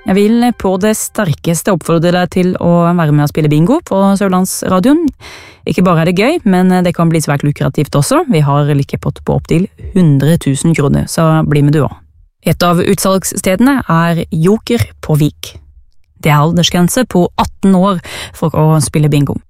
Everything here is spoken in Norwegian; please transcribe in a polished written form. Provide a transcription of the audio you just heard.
Jeg vil på det sterkeste oppfordre deg til å være med og spille bingo på Sørlandsradioen. Ikke bare er det gøy, men det kan bli svært lukrativt også. Vi har likepott på opp til 100 000 kroner, så bli med du også. Et av utsalgsstedene er Joker på Vik. Det er aldersgrense på 18 år for å spille bingo.